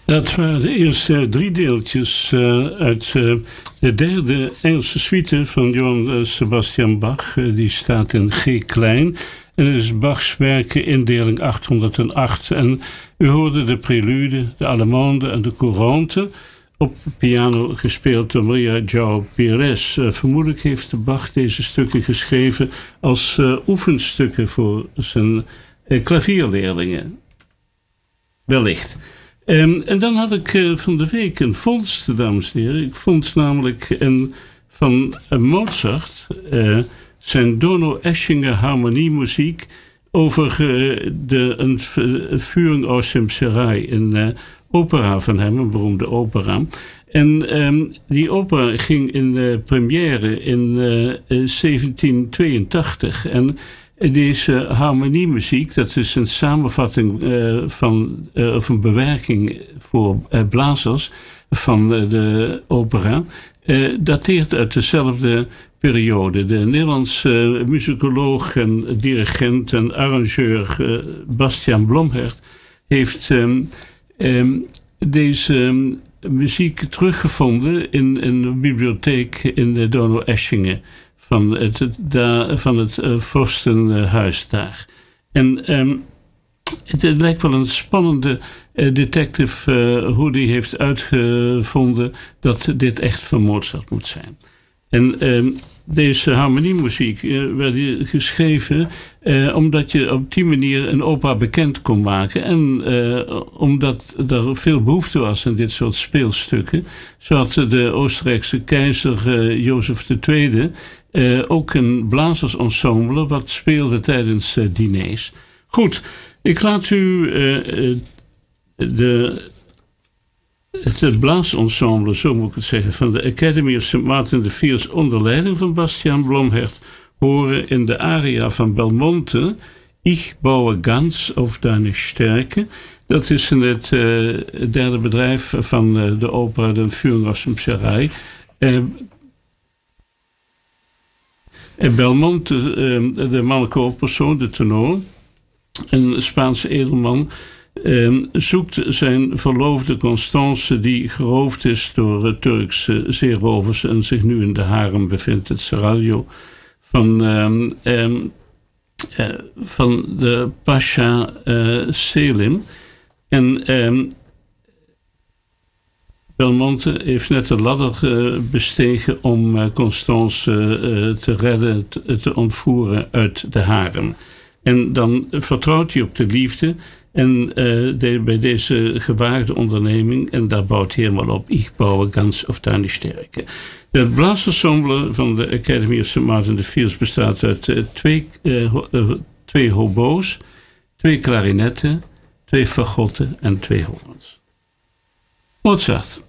Dat waren de eerste drie deeltjes uit de derde Engelse suite van Johann Sebastian Bach. Die staat in G klein. En het is Bachs werkenindeling 808. En u hoorde de prelude, de allemande en de courante. Op piano gespeeld door Maria João Pires. Vermoedelijk heeft Bach deze stukken geschreven als oefenstukken voor zijn klavierleerlingen. Wellicht. En dan had ik van de week een vondst, dames en heren. Ik vond namelijk van Mozart zijn Donau-Eschingen harmoniemuziek over een Führung aus dem Serail, een opera van hem, een beroemde opera. En die opera ging in première in 1782 en deze harmoniemuziek, dat is een samenvatting of een bewerking voor blazers van de opera, dateert uit dezelfde periode. De Nederlandse muzikoloog en dirigent en arrangeur Bastiaan Blomhert heeft deze muziek teruggevonden in een bibliotheek in de Donau-Eschingen van het vorstenhuis daar. En het lijkt wel een spannende detective hoe die heeft uitgevonden dat dit echt van Mozart moet zijn. En deze harmoniemuziek werd geschreven omdat je op die manier een opera bekend kon maken. En omdat er veel behoefte was aan dit soort speelstukken. Zo had de Oostenrijkse keizer Jozef II ook een blazersensemble wat speelde tijdens diners. Goed, ik laat u het blaasensemble, zo moet ik het zeggen, van de Academy of St. Martin de Fiers onder leiding van Bastiaan Blomhert horen in de aria van Belmonte, Ich baue ganz auf deine Stärke. Dat is in het derde bedrijf van de opera De Führung aus dem Serail. Belmonte, de mannelijke hoofdpersoon, de tenor, een Spaanse edelman, zoekt zijn verloofde Constance, die geroofd is door Turkse zeerovers en zich nu in de harem bevindt, het seraglio van de Pasha Selim. En Belmonte heeft net de ladder bestegen om Constance te redden, te ontvoeren uit de harem. En dan vertrouwt hij op de liefde en bij deze gewaagde onderneming, en daar bouwt hij helemaal op, Ich baue ganz auf deine Stärke. Het blaasensemble van de Academy of St. Martin de Fiers bestaat uit twee hobo's, 2 klarinetten, 2 fagotten en 2 hoorns. Mozart.